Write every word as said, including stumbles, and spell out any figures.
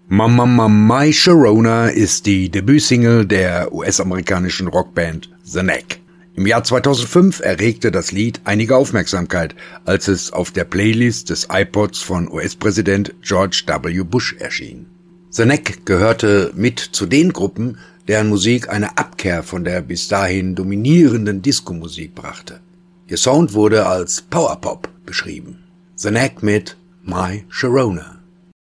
Mama Mama My Sharona ist die Debütsingle der U S-amerikanischen Rockband The Knack. Im Jahr zweitausendfünf erregte das Lied einige Aufmerksamkeit, als es auf der Playlist des iPods von U S-Präsident George W. Bush erschien. The Knack gehörte mit zu den Gruppen, deren Musik eine Abkehr von der bis dahin dominierenden Disco-Musik brachte. Ihr Sound wurde als Powerpop beschrieben. The Knack mit My Sharona.